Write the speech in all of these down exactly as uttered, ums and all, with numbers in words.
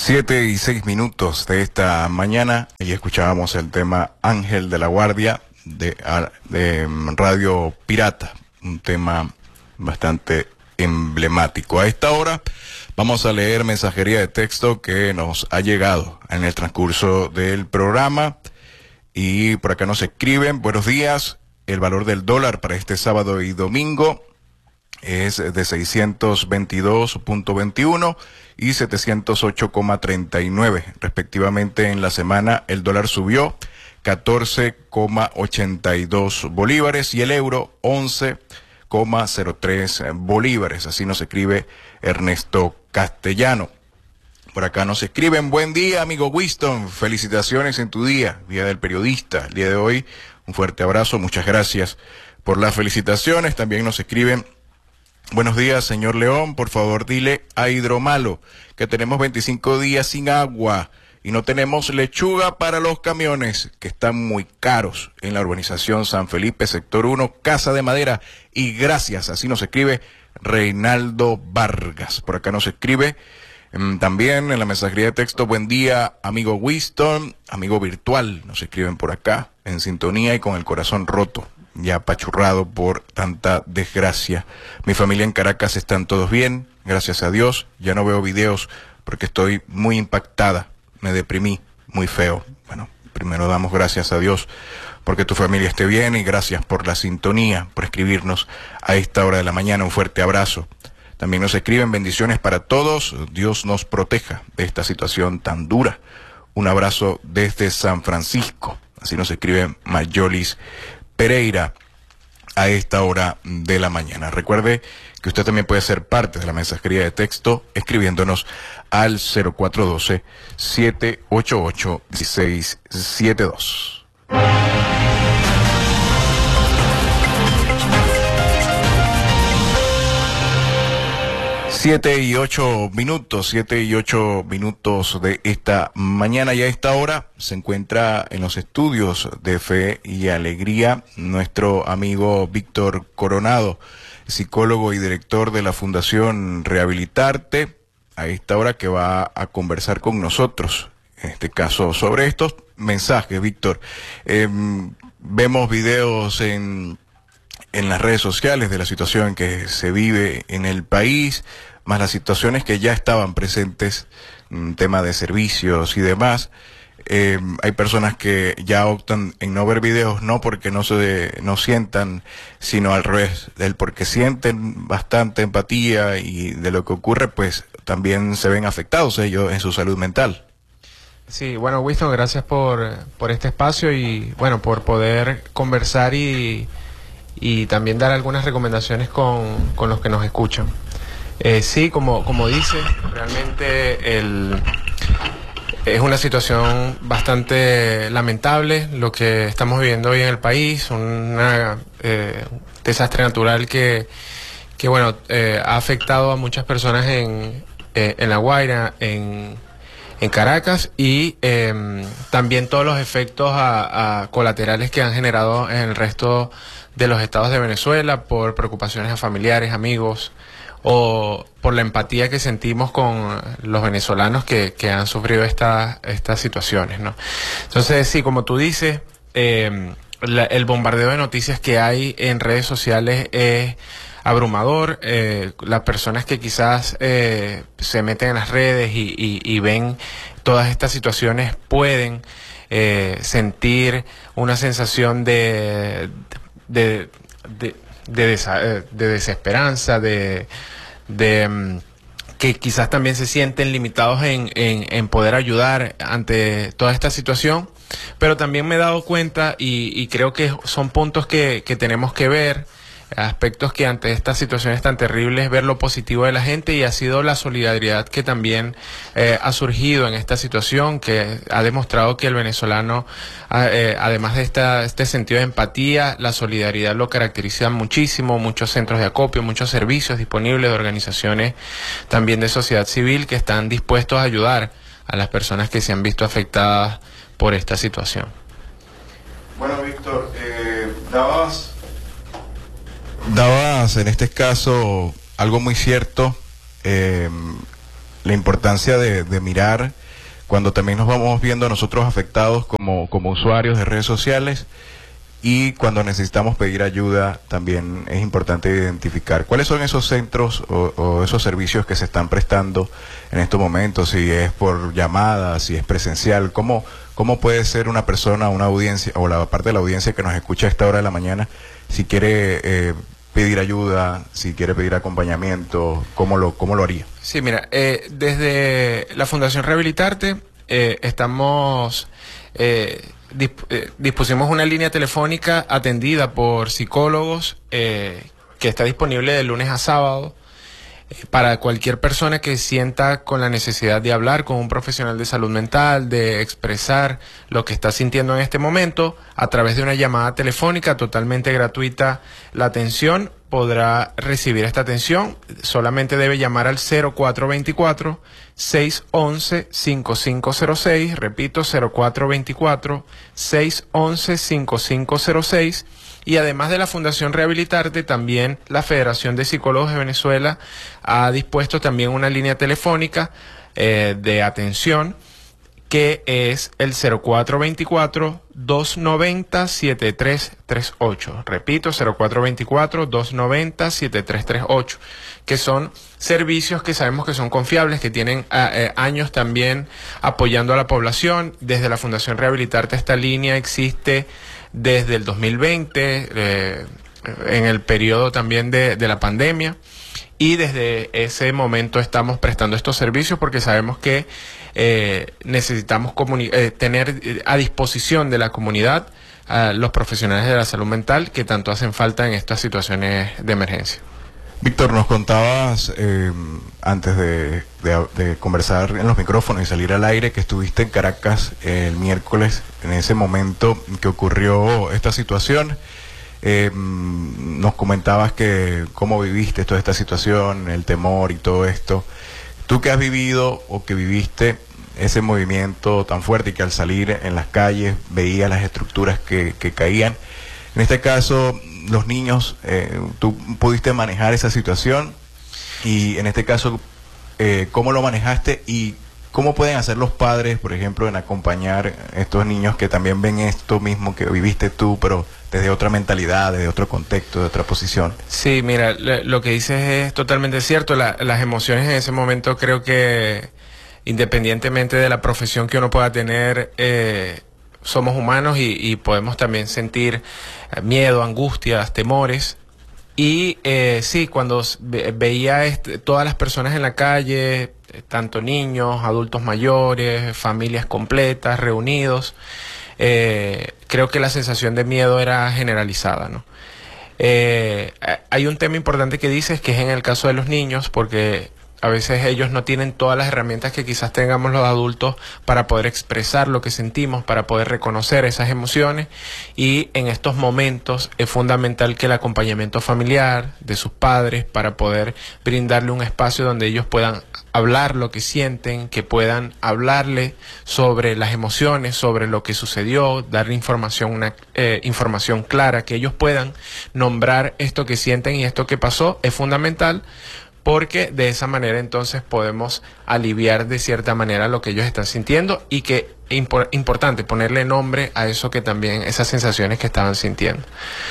Siete y seis minutos de esta mañana y escuchábamos el tema Ángel de la Guardia de, de Radio Pirata, un tema bastante emblemático. A esta hora vamos a leer mensajería de texto que nos ha llegado en el transcurso del programa y por acá nos escriben: buenos días, el valor del dólar para este sábado y domingo es de seiscientos veintidós punto veintiuno y setecientos ocho punto treinta y nueve respectivamente. En la semana el dólar subió catorce punto ochenta y dos bolívares y el euro once punto cero tres bolívares. Así nos escribe Ernesto Castellano. Por acá nos escriben: buen día, amigo Winston, felicitaciones en tu día, Día del Periodista, el día de hoy. Un fuerte abrazo, muchas gracias por las felicitaciones. También nos escriben: buenos días, señor León, por favor dile a Hidromalo que tenemos veinticinco días sin agua y no tenemos lechuga para los camiones, que están muy caros en la urbanización San Felipe, sector uno, Casa de Madera. Y gracias, así nos escribe Reinaldo Vargas. Por acá nos escribe um, también en la mensajería de texto: buen día, amigo Winston, amigo virtual, nos escriben por acá, en sintonía y con el corazón roto, ya apachurrado por tanta desgracia. Mi familia en Caracas están todos bien, gracias a Dios. Ya no veo videos porque estoy muy impactada, me deprimí muy feo. Bueno, primero damos gracias a Dios porque tu familia esté bien y gracias por la sintonía, por escribirnos a esta hora de la mañana. Un fuerte abrazo. También nos escriben: bendiciones para todos, Dios nos proteja de esta situación tan dura. Un abrazo desde San Francisco. Así nos escribe Mayolis Pereira a esta hora de la mañana. Recuerde que usted también puede ser parte de la mensajería de texto escribiéndonos al cero cuatro uno dos, siete ocho ocho, uno seis siete dos. Siete y ocho minutos, siete y ocho minutos de esta mañana, y a esta hora se encuentra en los estudios de Fe y Alegría nuestro amigo Víctor Coronado, psicólogo y director de la Fundación Rehabilitarte, a esta hora que va a conversar con nosotros, en este caso sobre estos mensajes. Víctor, eh, vemos videos en, en las redes sociales de la situación que se vive en el país, más las situaciones que ya estaban presentes, un tema de servicios y demás. Eh, hay personas que ya optan en no ver videos, no porque no se no sientan, sino al revés, del porque sienten bastante empatía y de lo que ocurre, pues también se ven afectados ellos en su salud mental. Sí, bueno, Winston, gracias por, por este espacio y bueno, por poder conversar y, y también dar algunas recomendaciones con, con los que nos escuchan. Eh, sí, como, como dice, realmente el, es una situación bastante lamentable lo que estamos viviendo hoy en el país, un eh, desastre natural que, que bueno, eh, ha afectado a muchas personas en, eh, en La Guaira, en, en Caracas, y eh, también todos los efectos a, a colaterales que han generado en el resto de los estados de Venezuela por preocupaciones a familiares, amigos, o por la empatía que sentimos con los venezolanos que, que han sufrido esta, estas situaciones, ¿no? Entonces, sí, como tú dices, eh, la, el bombardeo de noticias que hay en redes sociales es abrumador. Eh, las personas que quizás eh, se meten en las redes y, y, y ven todas estas situaciones pueden eh, sentir una sensación de... de, de De, desa de desesperanza, de, de um, que quizás también se sienten limitados en, en, en poder ayudar ante toda esta situación, pero también me he dado cuenta y, y creo que son puntos que, que tenemos que ver, aspectos que ante estas situaciones tan terribles, ver lo positivo de la gente, y ha sido la solidaridad que también eh, ha surgido en esta situación, que ha demostrado que el venezolano, eh, además de esta, este sentido de empatía, la solidaridad lo caracteriza muchísimo. Muchos centros de acopio, muchos servicios disponibles de organizaciones también de sociedad civil que están dispuestos a ayudar a las personas que se han visto afectadas por esta situación. Bueno, Víctor, eh, dabas... Dabas en este caso algo muy cierto, eh, la importancia de, de mirar cuando también nos vamos viendo nosotros afectados como, como usuarios de redes sociales, y cuando necesitamos pedir ayuda también es importante identificar cuáles son esos centros o, o esos servicios que se están prestando en estos momentos, si es por llamada, si es presencial, cómo, cómo puede ser una persona, una audiencia o la parte de la audiencia que nos escucha a esta hora de la mañana, si quiere eh, pedir ayuda, si quiere pedir acompañamiento, ¿cómo lo, cómo lo haría? Sí, mira, eh, desde la Fundación Rehabilitarte eh, estamos... Eh, dispusimos una línea telefónica atendida por psicólogos eh, que está disponible de lunes a sábado eh, para cualquier persona que sienta con la necesidad de hablar con un profesional de salud mental, de expresar lo que está sintiendo en este momento a través de una llamada telefónica totalmente gratuita. La atención podrá recibir esta atención, solamente debe llamar al cero cuatro veinticuatro, seiscientos once, cincuenta y cinco cero seis, repito, cero cuatro veinticuatro, seiscientos once, cincuenta y cinco cero seis, y además de la Fundación Rehabilitarte, también la Federación de Psicólogos de Venezuela ha dispuesto también una línea telefónica eh, de atención, que es el cero cuatro veinticuatro, doscientos noventa, setenta y tres treinta y ocho. Repito, cero cuatro veinticuatro, doscientos noventa, setenta y tres treinta y ocho, que son servicios que sabemos que son confiables, que tienen eh, años también apoyando a la población. Desde la Fundación Rehabilitarte esta línea existe desde el dos mil veinte, eh, en el periodo también de, de la pandemia. Y desde ese momento estamos prestando estos servicios porque sabemos que eh, necesitamos eh, tener a disposición de la comunidad a los profesionales de la salud mental que tanto hacen falta en estas situaciones de emergencia. Víctor, nos contabas eh, antes de, de, de conversar en los micrófonos y salir al aire que estuviste en Caracas el miércoles, en ese momento que ocurrió esta situación. Eh, nos comentabas que cómo viviste toda esta situación, el temor y todo esto. Tú que has vivido o que viviste ese movimiento tan fuerte y que al salir en las calles veías las estructuras que, que caían, en este caso los niños, eh, tú pudiste manejar esa situación y en este caso, eh, ¿cómo lo manejaste y cómo pueden hacer los padres, por ejemplo, en acompañar a estos niños que también ven esto mismo que viviste tú, pero desde otra mentalidad, desde otro contexto, de otra posición? Sí, mira, lo que dices es totalmente cierto. La, las emociones en ese momento, creo que independientemente de la profesión que uno pueda tener, eh, somos humanos y, y podemos también sentir miedo, angustias, temores. Y eh, sí, cuando ve, veía este, todas las personas en la calle, tanto niños, adultos mayores, familias completas, reunidos, eh, creo que la sensación de miedo era generalizada, ¿no? Eh, hay un tema importante que dices, que es en el caso de los niños, porque a veces ellos no tienen todas las herramientas que quizás tengamos los adultos para poder expresar lo que sentimos, para poder reconocer esas emociones, y en estos momentos es fundamental que el acompañamiento familiar de sus padres, para poder brindarle un espacio donde ellos puedan hablar lo que sienten, que puedan hablarle sobre las emociones, sobre lo que sucedió, darle información, una eh, información clara, que ellos puedan nombrar esto que sienten y esto que pasó, es fundamental, porque de esa manera entonces podemos aliviar de cierta manera lo que ellos están sintiendo, y que es impor- importante ponerle nombre a eso que también, esas sensaciones que estaban sintiendo.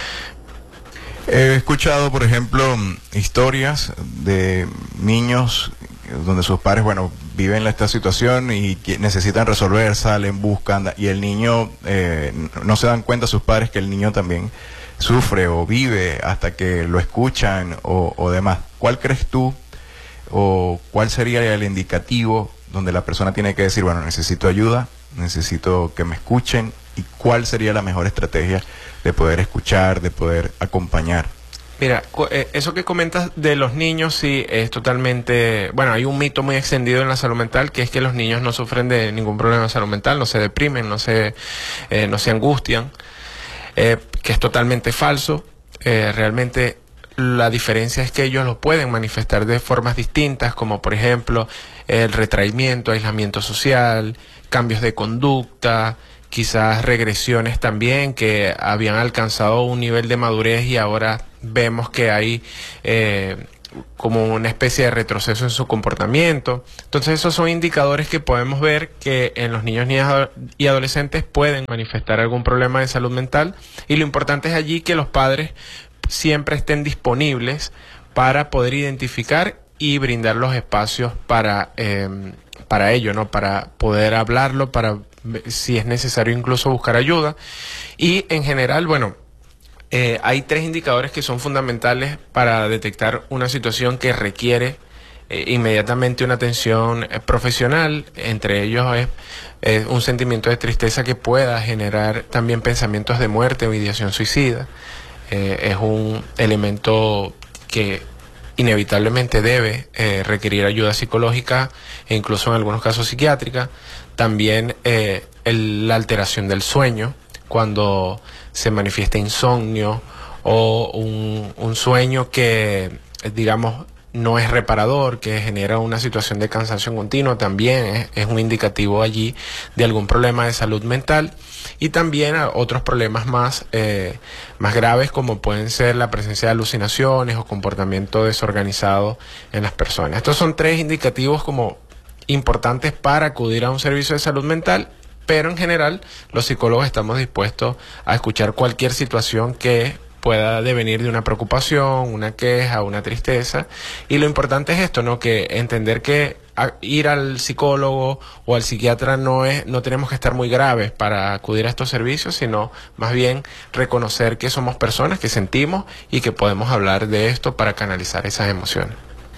He escuchado, por ejemplo, historias de niños donde sus padres, bueno, viven esta situación y necesitan resolver, salen, buscan, y el niño, eh, no se dan cuenta sus padres que el niño también sufre o vive hasta que lo escuchan o, o demás. ¿Cuál crees tú o cuál sería el indicativo donde la persona tiene que decir, bueno, necesito ayuda, necesito que me escuchen, y cuál sería la mejor estrategia de poder escuchar, de poder acompañar? Mira, eso que comentas de los niños, sí, es totalmente... Bueno, hay un mito muy extendido en la salud mental, que es que los niños no sufren de ningún problema de salud mental, no se deprimen, no se, eh, no se angustian, eh, que es totalmente falso. Eh, realmente la diferencia es que ellos lo pueden manifestar de formas distintas, como por ejemplo el retraimiento, aislamiento social, cambios de conducta, quizás regresiones también que habían alcanzado un nivel de madurez y ahora vemos que hay eh, como una especie de retroceso en su comportamiento. Entonces esos son indicadores que podemos ver que en los niños, niñas y adolescentes pueden manifestar algún problema de salud mental, y lo importante es allí que los padres siempre estén disponibles para poder identificar y brindar los espacios para, eh, para ello, ¿no? Para poder hablarlo, para si es necesario incluso buscar ayuda. Y en general, bueno, eh, hay tres indicadores que son fundamentales para detectar una situación que requiere eh, inmediatamente una atención eh, profesional. Entre ellos es eh, un sentimiento de tristeza que pueda generar también pensamientos de muerte o ideación suicida. Eh, es un elemento que inevitablemente debe eh, requerir ayuda psicológica e incluso en algunos casos psiquiátrica. También eh, el, la alteración del sueño, cuando se manifiesta insomnio o un, un sueño que, digamos, no es reparador, que genera una situación de cansancio continuo, también es, es un indicativo allí de algún problema de salud mental. Y también otros problemas más, eh, más graves, como pueden ser la presencia de alucinaciones o comportamiento desorganizado en las personas. Estos son tres indicativos como importantes para acudir a un servicio de salud mental, pero en general los psicólogos estamos dispuestos a escuchar cualquier situación que pueda devenir de una preocupación, una queja, una tristeza. Y lo importante es esto, ¿no? Que entender que a, ir al psicólogo o al psiquiatra no es, no tenemos que estar muy graves para acudir a estos servicios, sino más bien reconocer que somos personas, que sentimos y que podemos hablar de esto para canalizar esas emociones.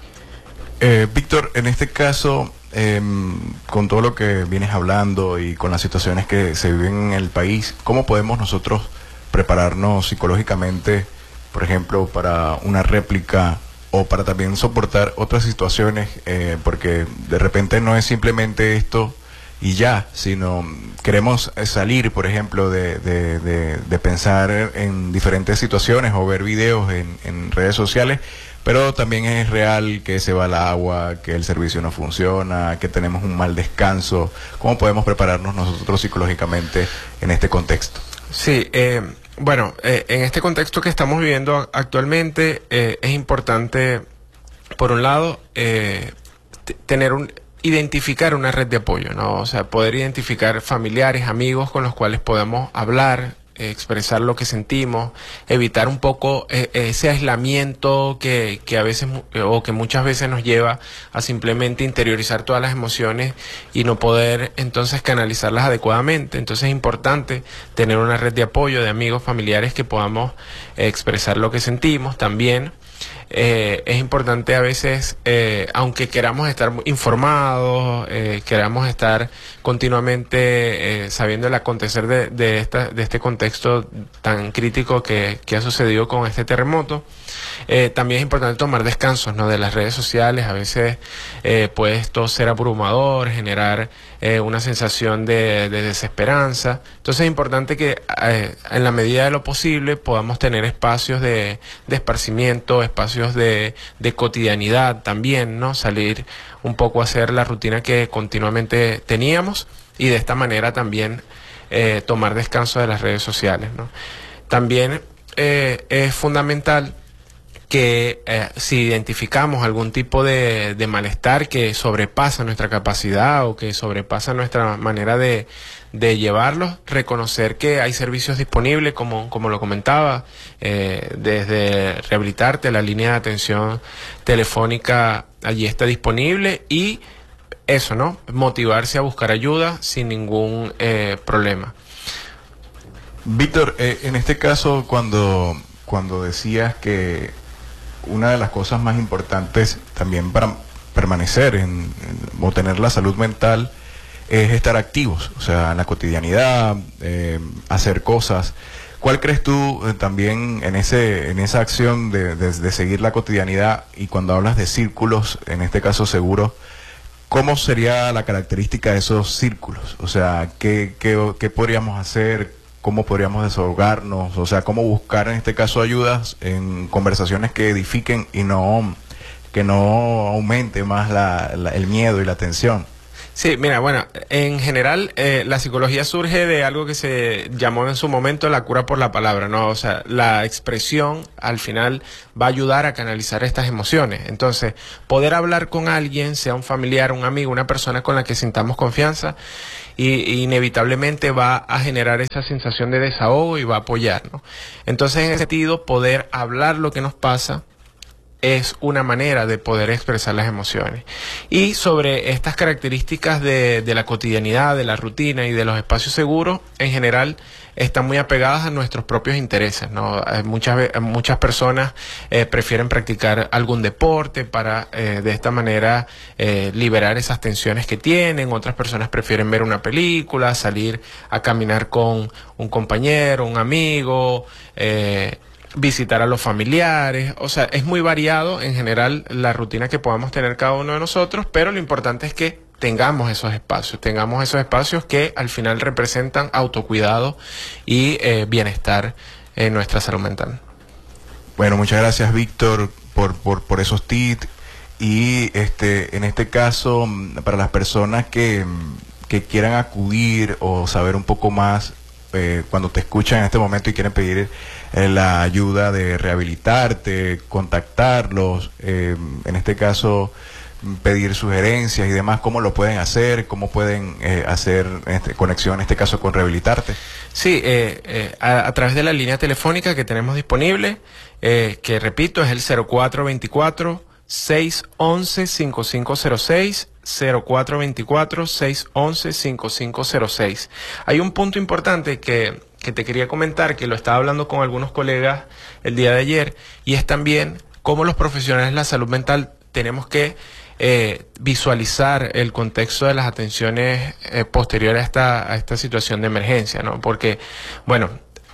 Eh, Víctor, en este caso, eh, con todo lo que vienes hablando y con las situaciones que se viven en el país, ¿cómo podemos nosotros prepararnos psicológicamente, por ejemplo, para una réplica o para también soportar otras situaciones? Eh, porque de repente no es simplemente esto y ya, sino queremos salir, por ejemplo, de, de, de, de pensar en diferentes situaciones o ver videos en, en redes sociales, pero también es real que se va el agua, que el servicio no funciona, que tenemos un mal descanso. ¿Cómo podemos prepararnos nosotros psicológicamente en este contexto? Sí, eh, bueno, eh, en este contexto que estamos viviendo actualmente, eh, es importante, por un lado, eh, tener un, identificar una red de apoyo, ¿no? O sea, poder identificar familiares, amigos con los cuales podamos hablar, eh, expresar lo que sentimos, evitar un poco eh, ese aislamiento que, que a veces o que muchas veces nos lleva a simplemente interiorizar todas las emociones y no poder entonces canalizarlas adecuadamente. Entonces es importante tener una red de apoyo de amigos, familiares que podamos eh, expresar lo que sentimos. También Eh, es importante a veces, eh, aunque queramos estar informados, eh, queramos estar continuamente eh, sabiendo el acontecer de, de, esta, de este contexto tan crítico que, que ha sucedido con este terremoto, eh, también es importante tomar descansos, ¿no?, de las redes sociales. A veces eh, puede esto ser abrumador, generar eh, una sensación de, de desesperanza. Entonces es importante que eh, en la medida de lo posible podamos tener espacios de, de esparcimiento, espacios de, de cotidianidad también, ¿no? Salir un poco a hacer la rutina que continuamente teníamos y de esta manera también eh, tomar descanso de las redes sociales, ¿no? También eh, es fundamental que eh, si identificamos algún tipo de, de malestar que sobrepasa nuestra capacidad o que sobrepasa nuestra manera de, de llevarlos, reconocer que hay servicios disponibles, como, como lo comentaba, eh, desde Rehabilitarte, la línea de atención telefónica allí está disponible, y eso, ¿no?, motivarse a buscar ayuda sin ningún eh, problema. Víctor, eh, en este caso, cuando, cuando decías que una de las cosas más importantes también para permanecer en, en, o tener la salud mental es estar activos, o sea, en la cotidianidad, eh, hacer cosas. ¿Cuál crees tú eh, también en ese en esa acción de, de, de seguir la cotidianidad, y cuando hablas de círculos, en este caso seguros, cómo sería la característica de esos círculos? O sea, ¿qué, qué, qué podríamos hacer? ¿Cómo podríamos desahogarnos? O sea, ¿cómo buscar en este caso ayudas en conversaciones que edifiquen y no que no aumente más la, la, el miedo y la tensión? Sí, mira, bueno, en general eh, la psicología surge de algo que se llamó en su momento la cura por la palabra, ¿no? O sea, la expresión al final va a ayudar a canalizar estas emociones. Entonces, poder hablar con alguien, sea un familiar, un amigo, una persona con la que sintamos confianza, y inevitablemente va a generar esa sensación de desahogo y va a apoyar, ¿no? Entonces, en ese sentido, poder hablar lo que nos pasa es una manera de poder expresar las emociones. Y sobre estas características de, de la cotidianidad, de la rutina y de los espacios seguros, en general están muy apegadas a nuestros propios intereses, ¿no? Muchas, muchas personas eh, prefieren practicar algún deporte para eh, de esta manera eh, liberar esas tensiones que tienen. Otras personas prefieren ver una película, salir a caminar con un compañero, un amigo, eh, visitar a los familiares. O sea, es muy variado en general la rutina que podamos tener cada uno de nosotros, pero lo importante es que tengamos esos espacios, tengamos esos espacios que al final representan autocuidado y eh, bienestar en nuestra salud mental. Bueno, muchas gracias, Víctor, por, por, por esos tips. Y este, en este caso, para las personas que, que quieran acudir o saber un poco más, eh, cuando te escuchan en este momento y quieren pedir eh, la ayuda de rehabilitarte, contactarlos, eh, en este caso pedir sugerencias y demás, ¿cómo lo pueden hacer? ¿Cómo pueden eh, hacer este, conexión en este caso con Rehabilitarte? Sí, eh, eh, a, a través de la línea telefónica que tenemos disponible, eh, que repito es el cero cuatro veinticuatro, seiscientos once, cincuenta y cinco cero seis, cero cuatro veinticuatro, seiscientos once, cincuenta y cinco cero seis. Hay un punto importante que, que te quería comentar, que lo estaba hablando con algunos colegas el día de ayer, y es también cómo los profesionales de la salud mental tenemos que Eh, visualizar el contexto de las atenciones eh, posteriores a esta, a esta situación de emergencia, ¿no? Porque, bueno,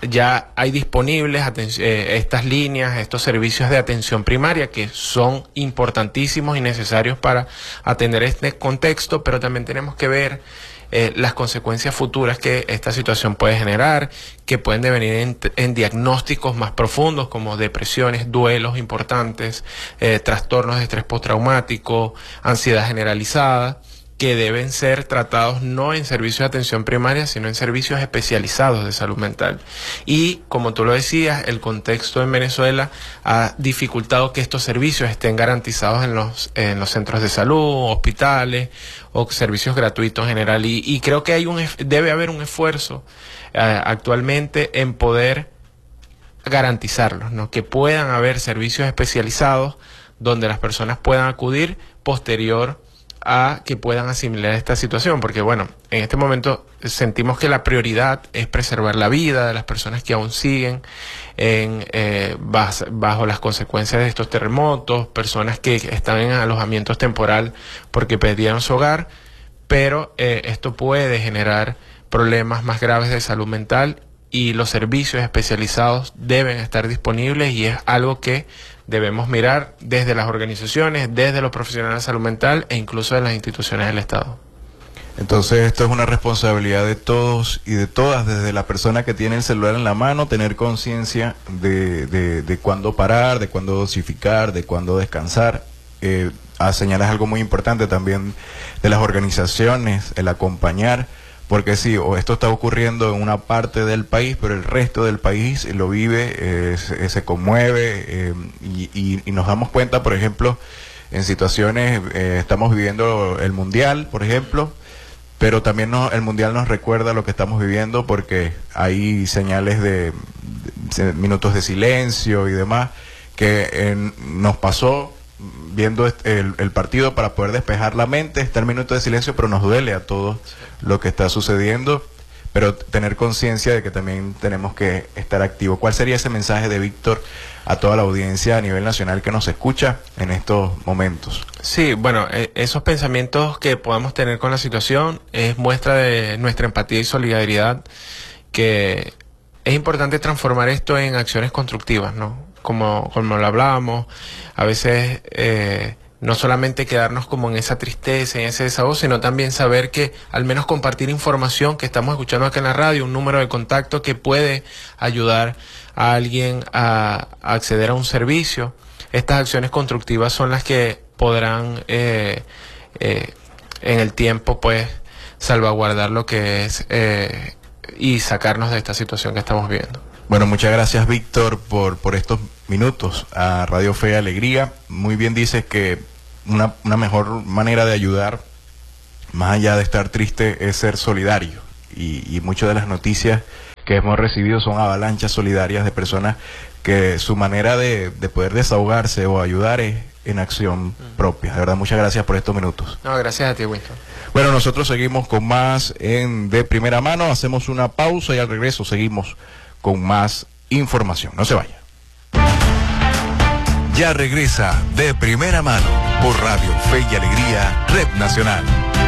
ya hay disponibles eh, estas líneas, estos servicios de atención primaria que son importantísimos y necesarios para atender este contexto, pero también tenemos que ver Eh, las consecuencias futuras que esta situación puede generar, que pueden devenir en, en diagnósticos más profundos como depresiones, duelos importantes, eh, trastornos de estrés postraumático, ansiedad generalizada, que deben ser tratados no en servicios de atención primaria, sino en servicios especializados de salud mental. Y, como tú lo decías, el contexto en Venezuela ha dificultado que estos servicios estén garantizados en los, en los centros de salud, hospitales o servicios gratuitos en general. Y, y creo que hay un, debe haber un esfuerzo eh, actualmente en poder garantizarlos, ¿no? Que puedan haber servicios especializados donde las personas puedan acudir posterior a que puedan asimilar esta situación, porque bueno, en este momento sentimos que la prioridad es preservar la vida de las personas que aún siguen en, eh, bajo, bajo las consecuencias de estos terremotos, personas que están en alojamientos temporal porque perdieron su hogar, pero eh, esto puede generar problemas más graves de salud mental y los servicios especializados deben estar disponibles, y es algo que debemos mirar desde las organizaciones, desde los profesionales de salud mental e incluso de las instituciones del Estado. Entonces esto es una responsabilidad de todos y de todas, desde la persona que tiene el celular en la mano, tener conciencia de, de, de cuándo parar, de cuándo dosificar, de cuándo descansar. Eh, a señalar algo muy importante también de las organizaciones, el acompañar, porque sí, o esto está ocurriendo en una parte del país, pero el resto del país lo vive, eh, se, se conmueve, eh, y, y, y nos damos cuenta, por ejemplo, en situaciones, eh, estamos viviendo el Mundial, por ejemplo, pero también no, el Mundial nos recuerda lo que estamos viviendo, porque hay señales de, de minutos de silencio y demás, que eh, nos pasó viendo el, el partido para poder despejar la mente. Está el minuto de silencio, pero nos duele a todos lo que está sucediendo, pero tener conciencia de que también tenemos que estar activos. ¿Cuál sería ese mensaje de Víctor a toda la audiencia a nivel nacional que nos escucha en estos momentos? Sí, bueno, eh, esos pensamientos que podamos tener con la situación es muestra de nuestra empatía y solidaridad, que es importante transformar esto en acciones constructivas, ¿no? Como, como lo hablábamos, a veces eh, no solamente quedarnos como en esa tristeza, en ese desahogo, sino también saber que al menos compartir información que estamos escuchando acá en la radio, un número de contacto que puede ayudar a alguien a, a acceder a un servicio. Estas acciones constructivas son las que podrán eh, eh, en el tiempo, pues, salvaguardar lo que es eh, y sacarnos de esta situación que estamos viendo. Bueno, muchas gracias, Víctor, por, por estos minutos a Radio Fe y Alegría. Muy bien dices que una, una mejor manera de ayudar, más allá de estar triste, es ser solidario. Y, y muchas de las noticias que hemos recibido son avalanchas solidarias de personas que su manera de, de poder desahogarse o ayudar es en acción propia. De verdad, muchas gracias por estos minutos. No, gracias a ti, Winston. Bueno, nosotros seguimos con más en De Primera Mano, hacemos una pausa y al regreso seguimos con más información. No se vaya. Ya regresa De Primera Mano por Radio Fe y Alegría, Red Nacional.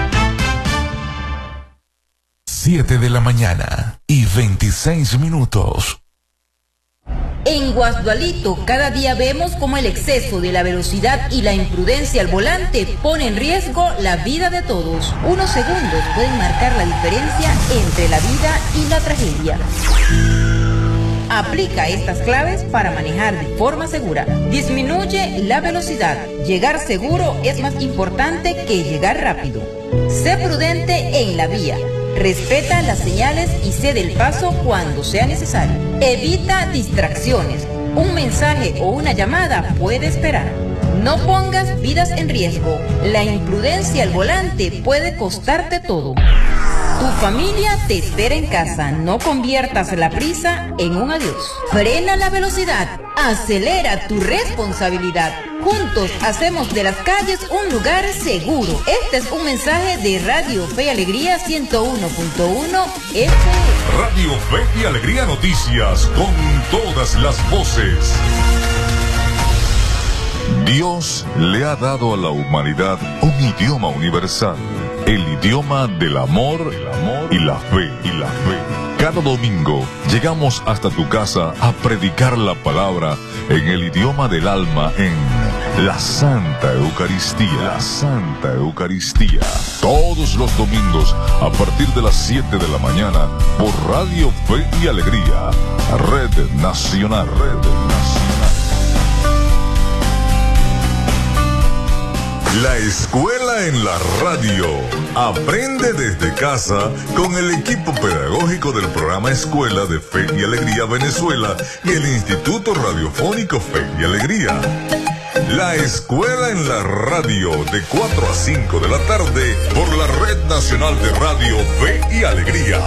siete de la mañana y veintiséis minutos. En Guasdualito, cada día vemos cómo el exceso de la velocidad y la imprudencia al volante pone en riesgo la vida de todos. Unos segundos pueden marcar la diferencia entre la vida y la tragedia. Aplica estas claves para manejar de forma segura. Disminuye la velocidad. Llegar seguro es más importante que llegar rápido. Sé prudente en la vía. Respeta las señales y cede el paso cuando sea necesario. Evita distracciones. Un mensaje o una llamada puede esperar. No pongas vidas en riesgo. La imprudencia al volante puede costarte todo. Tu familia te espera en casa. No conviertas la prisa en un adiós. Frena la velocidad. Acelera tu responsabilidad. Juntos hacemos de las calles un lugar seguro. Este es un mensaje de Radio Fe y Alegría ciento uno punto uno F M. Radio Fe y Alegría Noticias, con todas las voces. Dios le ha dado a la humanidad un idioma universal, el idioma del amor, el amor y la fe, y la fe. Cada domingo llegamos hasta tu casa a predicar la palabra en el idioma del alma en la Santa Eucaristía. La Santa Eucaristía. Todos los domingos a partir de las siete de la mañana por Radio Fe y Alegría, Red Nacional, Red Nacional. La escuela en la radio. Aprende desde casa con el equipo pedagógico del programa Escuela de Fe y Alegría Venezuela y el Instituto Radiofónico Fe y Alegría. La escuela en la radio de cuatro a cinco de la tarde por la Red Nacional de Radio Fe y Alegría.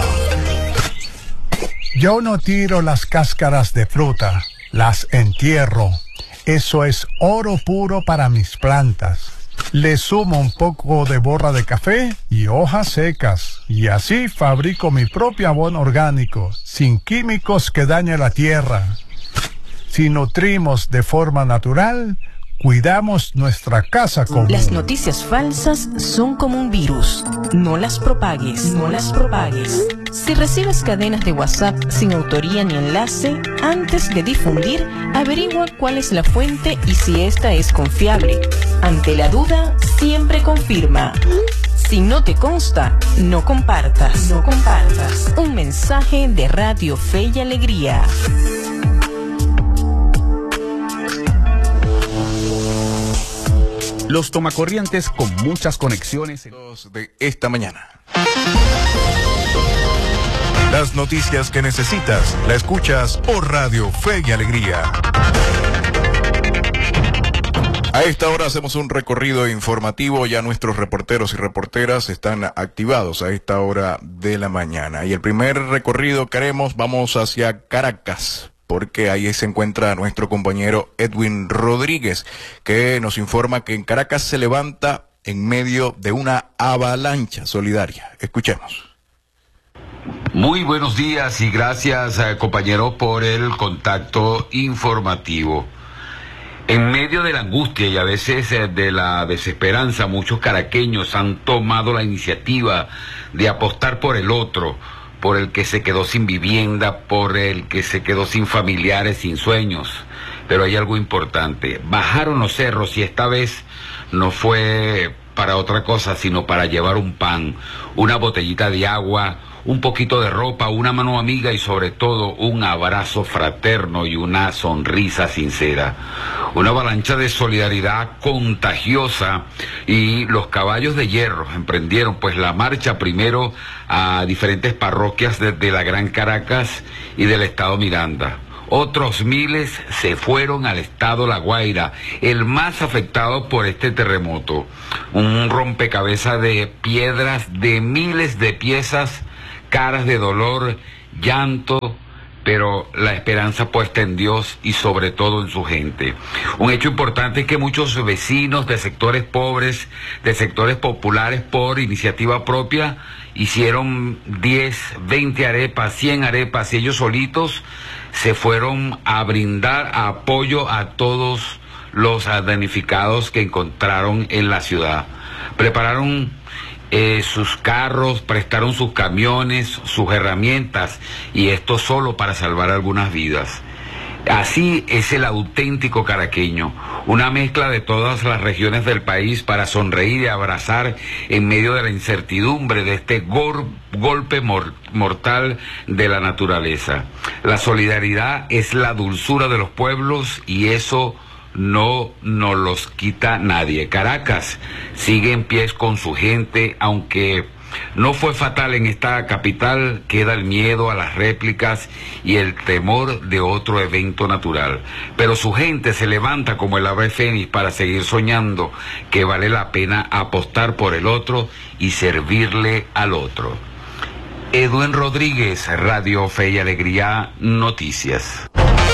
Yo no tiro las cáscaras de fruta, las entierro. Eso es oro puro para mis plantas. Le sumo un poco de borra de café y hojas secas, y así fabrico mi propio abono orgánico, sin químicos que dañen la tierra. Si nutrimos de forma natural, cuidamos nuestra casa común. Las noticias falsas son como un virus. No las propagues, no las propagues. Si recibes cadenas de WhatsApp sin autoría ni enlace, antes de difundir, averigua cuál es la fuente y si esta es confiable. Ante la duda, siempre confirma. Si no te consta, no compartas, no compartas. Un mensaje de Radio Fe y Alegría. Los tomacorrientes con muchas conexiones de esta mañana. Las noticias que necesitas, la escuchas por Radio Fe y Alegría. A esta hora hacemos un recorrido informativo, ya nuestros reporteros y reporteras están activados a esta hora de la mañana. Y el primer recorrido que haremos, vamos hacia Caracas, porque ahí se encuentra nuestro compañero Edwin Rodríguez, que nos informa que en Caracas se levanta en medio de una avalancha solidaria. Escuchemos. Muy buenos días y gracias, eh, compañero, por el contacto informativo. En medio de la angustia y a veces eh, de la desesperanza, muchos caraqueños han tomado la iniciativa de apostar por el otro, por el que se quedó sin vivienda, por el que se quedó sin familiares, sin sueños. Pero hay algo importante: bajaron los cerros y esta vez no fue para otra cosa, sino para llevar un pan, una botellita de agua, un poquito de ropa, una mano amiga y sobre todo un abrazo fraterno y una sonrisa sincera. Una avalancha de solidaridad contagiosa, y los caballos de hierro emprendieron pues la marcha primero a diferentes parroquias desde la Gran Caracas y del estado Miranda. Otros miles se fueron al estado La Guaira, el más afectado por este terremoto. Un rompecabezas de piedras, de miles de piezas, caras de dolor, llanto, pero la esperanza puesta en Dios y sobre todo en su gente. Un hecho importante es que muchos vecinos de sectores pobres, de sectores populares, por iniciativa propia, hicieron diez, veinte arepas, cien arepas, y ellos solitos se fueron a brindar apoyo a todos los damnificados que encontraron en la ciudad. Prepararon eh, sus carros, prestaron sus camiones, sus herramientas, y esto solo para salvar algunas vidas. Así es el auténtico caraqueño, una mezcla de todas las regiones del país para sonreír y abrazar en medio de la incertidumbre de este gor- golpe mor- mortal de la naturaleza. La solidaridad es la dulzura de los pueblos y eso no nos los quita nadie. Caracas sigue en pie con su gente, aunque no fue fatal en esta capital, queda el miedo a las réplicas y el temor de otro evento natural. Pero su gente se levanta como el ave fénix para seguir soñando que vale la pena apostar por el otro y servirle al otro. Edwin Rodríguez, Radio Fe y Alegría, Noticias.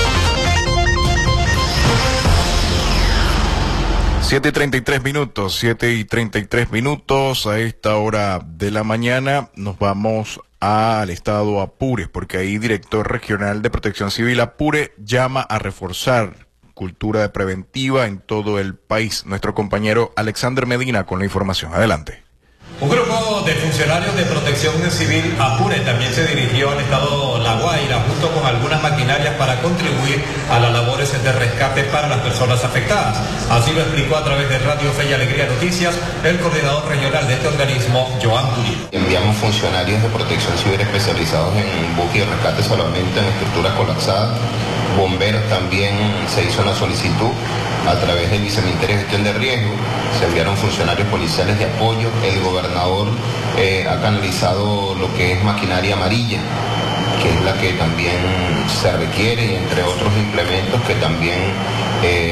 siete y treinta y tres minutos, siete y treinta y tres minutos a esta hora de la mañana. Nos vamos al estado Apure, porque ahí director regional de Protección Civil Apure llama a reforzar cultura de preventiva en todo el país. Nuestro compañero Alexander Medina con la información. Adelante. Un grupo de funcionarios de Protección Civil Apure también se dirigió al estado La Guaira junto con algunas maquinarias para contribuir a las labores de rescate para las personas afectadas. Así lo explicó a través de Radio Fe y Alegría Noticias el coordinador regional de este organismo, Joan Pulido. Enviamos funcionarios de Protección Civil especializados en búsqueda y rescate solamente en estructuras colapsadas. Bomberos también se hizo una solicitud a través del Viceministerio de Gestión de Riesgo. Se enviaron funcionarios policiales de apoyo. El gobernador eh, ha canalizado lo que es maquinaria amarilla, que es la que también se requiere, y entre otros implementos que también eh,